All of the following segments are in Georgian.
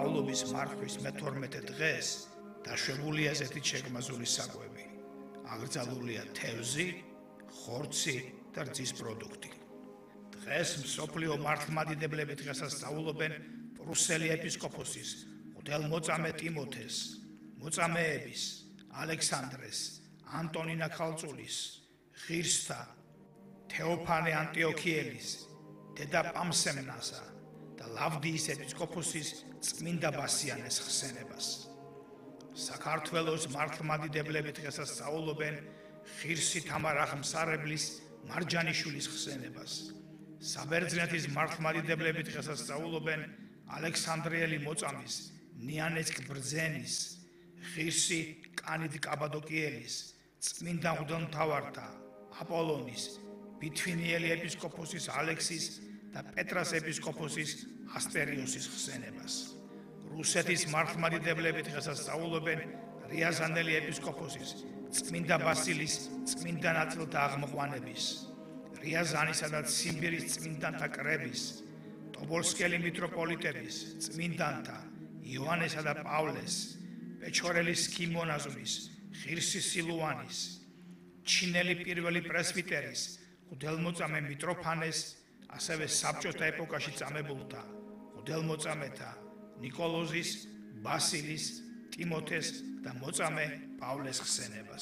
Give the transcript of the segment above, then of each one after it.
სწავლობის მარხვის მე-12 დღეს დაშვებულია ზეთით შეგმაზული საკვები. აკრძალულია თევზი, ხორცი და რძის პროდუქტი. დღეს მსოფლიო მართლმადიდებლები დღესასწაულობენ პრუსელი ეპისკოპოსის, მღვდელმოწამე ტიმოთეს, მოწამეების, ალექსანდრეს, ანტონინა ქალწულის, ღირსთა, თეოფანე ანტიოქიელის, დედა პამსემნასა და ლავდიის ეპისკოპოსის წმინდა ბასიანეს ხსენებას. საქართველოს მართლმადიდებლები დღესასწაულობენ ღირსი თამარ აღმსარებლის მარჯანიშვილის ხსენებას. საბერძნეთის მართლმადიდებლები დღესასწაულობენ ალექსანდრიელი მოწამის, ნიანეცკ ბრძენის, ღირსი კანიდ კაბადოკიელის, წმინდა მღვდელმთავართა, აპოლონის, ბითვინიელი ეპისკოპოსის ალექსის და პეტრას ეპისკოპოსის ასტერიოსის ხსენებას. რუსეთის მართლმადიდებლები დღესასწაულობენ რიაზანელი ეპისკოპოსის, წმინდა ბასილის წმინდა ნაწილთა აღმოყვანების, რიაზანისა და ციმბირის წმინდანთა კრების, ტობოლსკელი მიტროპოლიტების, წმინდანთა იოანესა და პავლეს, პეჩორელის ქიმონაზმის, ღირსი სილუანის, ჩინელი პირველი პრესვიტერის, მღვდელმოწამე მიტროფანეს, ასევე საბჭოთა ეპოქაში წამებულთა, მღვდელმოწამეთა ნიკოლოზის, ბასილის, ტიმოთეს და მოწამე პავლეს ხსენებას.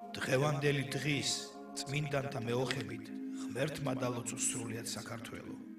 დღევანდელი დღის წმინდანთა მეოხებით ღმერთმა დალოცოს სრულიად საქართველო.